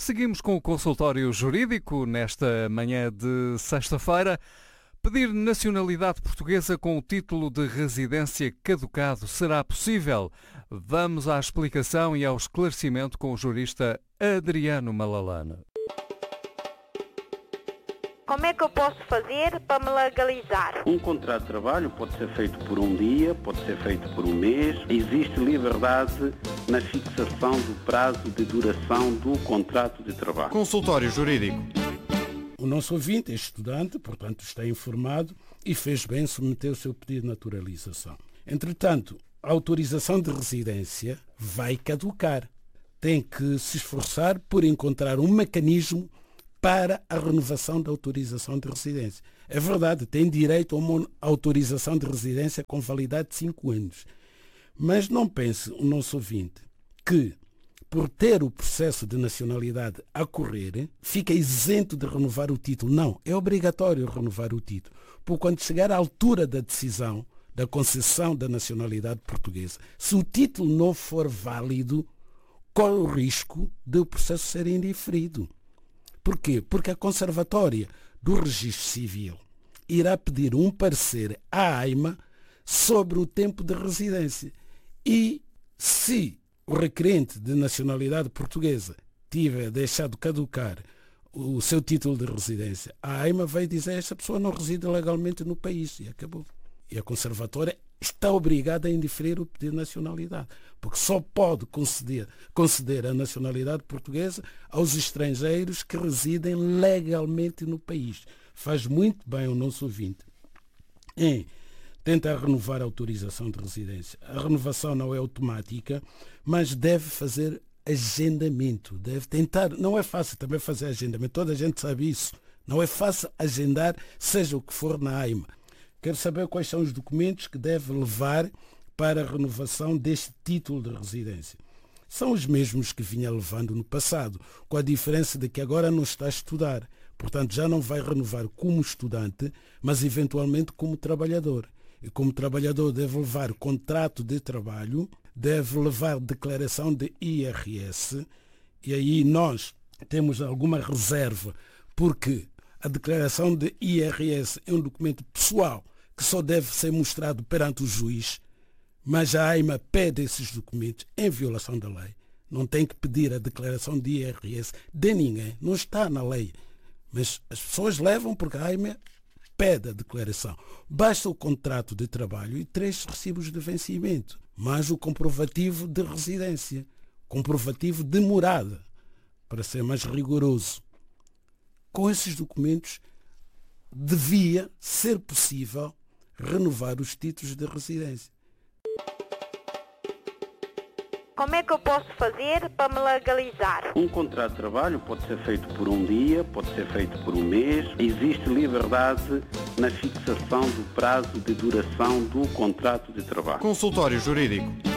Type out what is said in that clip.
Seguimos com o consultório jurídico nesta manhã de sexta-feira. Pedir nacionalidade portuguesa com o título de residência caducado será possível? Vamos à explicação e ao esclarecimento com o jurista Adriano Malalane. Como é que eu posso fazer para me legalizar? Um contrato de trabalho pode ser feito por um dia, pode ser feito por um mês. Existe liberdade na fixação do prazo de duração do contrato de trabalho. Consultório jurídico. O nosso ouvinte é estudante, portanto está informado e fez bem submeter o seu pedido de naturalização. Entretanto, a autorização de residência vai caducar. Tem que se esforçar por encontrar um mecanismo para a renovação da autorização de residência. É verdade, tem direito a uma autorização de residência com validade de 5 anos. Mas não pense o nosso ouvinte que, por ter o processo de nacionalidade a correr, fica isento de renovar o título. Não, é obrigatório renovar o título. Porque quando chegar à altura da decisão da concessão da nacionalidade portuguesa, se o título não for válido, corre o risco de o processo ser indiferido. Porquê? Porque a Conservatória do Registro Civil irá pedir um parecer à AIMA sobre o tempo de residência. E se o requerente de nacionalidade portuguesa tiver deixado caducar o seu título de residência, a AIMA vai dizer que esta pessoa não reside legalmente no país e acabou. E a Conservatória está obrigada a indeferir o pedido de nacionalidade, porque só pode conceder a nacionalidade portuguesa aos estrangeiros que residem legalmente no país. Faz muito bem o nosso ouvinte em tentar renovar a autorização de residência. A renovação não é automática, mas deve fazer agendamento, deve tentar. Não é fácil também fazer agendamento, toda a gente sabe isso. Não é fácil agendar, seja o que for na AIMA. Quero saber quais são os documentos que deve levar para a renovação deste título de residência. São os mesmos que vinha levando no passado, com a diferença de que agora não está a estudar. Portanto, já não vai renovar como estudante, mas eventualmente como trabalhador. E como trabalhador deve levar contrato de trabalho, deve levar declaração de IRS, e aí nós temos alguma reserva, porque a declaração de IRS é um documento pessoal que só deve ser mostrado perante o juiz, mas a AIMA pede esses documentos em violação da lei. Não tem que pedir a declaração de IRS de ninguém, não está na lei. Mas as pessoas levam porque a AIMA pede a declaração. Basta o contrato de trabalho e 3 recibos de vencimento, mais o comprovativo de residência, comprovativo de morada, para ser mais rigoroso. Com esses documentos, devia ser possível renovar os títulos de residência. Como é que eu posso fazer para me legalizar? Um contrato de trabalho pode ser feito por um dia, pode ser feito por um mês. Existe liberdade na fixação do prazo de duração do contrato de trabalho. Consultório jurídico.